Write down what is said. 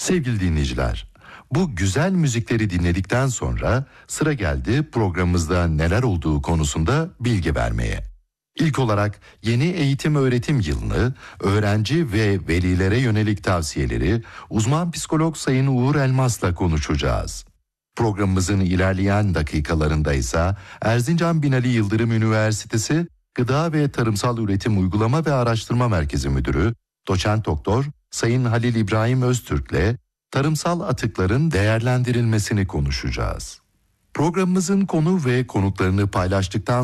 Sevgili dinleyiciler, bu güzel müzikleri dinledikten sonra sıra geldi programımızda neler olduğu konusunda bilgi vermeye. İlk olarak yeni eğitim öğretim yılını, öğrenci ve velilere yönelik tavsiyeleri uzman psikolog Sayın Uğur Elmas'la konuşacağız. Programımızın ilerleyen dakikalarında ise Erzincan Binali Yıldırım Üniversitesi Gıda ve Tarımsal Üretim Uygulama ve Araştırma Merkezi Müdürü Doçent Doktor Sayın Halil İbrahim Öztürk'le tarımsal atıkların değerlendirilmesini konuşacağız. Programımızın konu ve konuklarını paylaştıktan